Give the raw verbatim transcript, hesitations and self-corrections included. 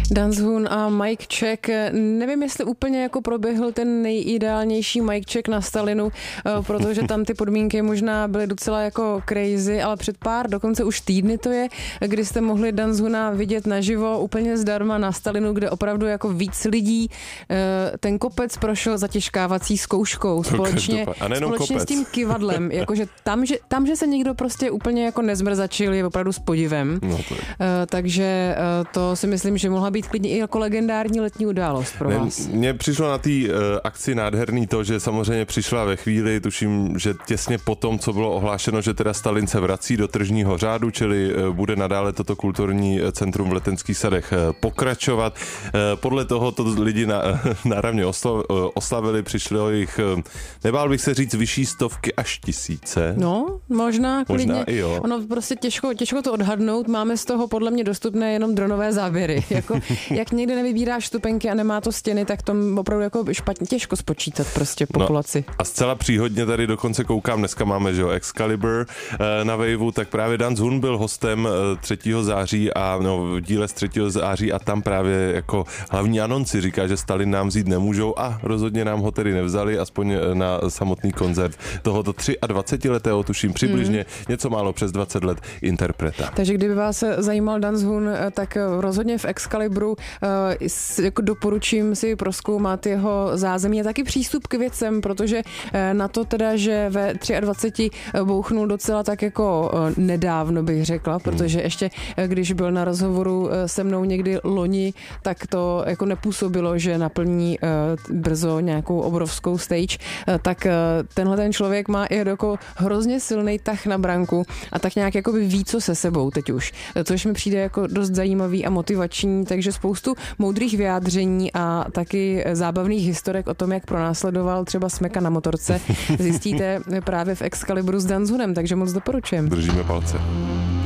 Dan Shun a Mike Check. Nevím, jestli úplně jako proběhl ten nejideálnější Mike Check na Stalinu, protože tam ty podmínky možná byly docela jako crazy, ale před pár, dokonce už týdny to je, kdy jste mohli Dan Shuna vidět naživo úplně zdarma na Stalinu, kde opravdu jako víc lidí ten kopec prošel zatěžkávací zkouškou společně, společně s tím kivadlem. Jakože tam, že, tam, že se někdo prostě úplně jako nezmrzačil, je opravdu s podivem. No to je. Takže to si myslím, že mohla být klidně i jako legendární letní událost pro ne, vás. Mně přišlo na té uh, akci nádherný to, že samozřejmě přišla ve chvíli, tuším, že těsně po tom, co bylo ohlášeno, že teda Stalin se vrací do tržního řádu, čili uh, bude nadále toto kulturní centrum v Letenských sadech uh, pokračovat. Uh, podle toho to lidi na, uh, náravně oslo, uh, oslavili, přišlo jich, uh, nebál bych se říct, vyšší stovky až tisíce. No, možná klidně. Možná i jo. Ono prostě těžko, těžko to odhadnout, máme z toho podle mě dostupné jenom dronové záběry. Jako, jak někde nevybíráš vstupenky a nemá to stěny, tak to opravdu jako špatně, těžko spočítat prostě populaci. No, a zcela příhodně tady dokonce koukám, dneska máme, že jo, Excalibur na Waveu, tak právě Dan Shun byl hostem třetího září a no, v díle z třetího září a tam právě jako hlavní anonci říká, že Stalin nám vzít nemůžou a rozhodně nám ho tedy nevzali, aspoň na samotný koncert tohoto dvacetiletého, tuším přibližně, mm. něco málo přes dvacet let interpreta. Takže kdyby vás zajímal Dan Shun, tak rozhodně v Excalibru jako doporučím si prozkoumat jeho zázemí a taky přístup k věcem, protože na to teda, že ve dvaceti třech bouchnul docela tak jako nedávno bych řekla, protože ještě když byl na rozhovoru se mnou někdy loni, tak to jako nepůsobilo, že naplní brzo nějakou obrovskou stage, tak tenhle ten člověk má i jako hrozně silný tah na branku a tak nějak jako by ví, co se sebou teď už, což mi přijde jako dost zajímavý a motivační, takže spoustu moudrých vyjádření a taky zábavných historek o tom, jak pronásledoval třeba smeka na motorce, zjistíte právě v Excalibru s Dan Shunem, takže moc doporučujem. Držíme palce.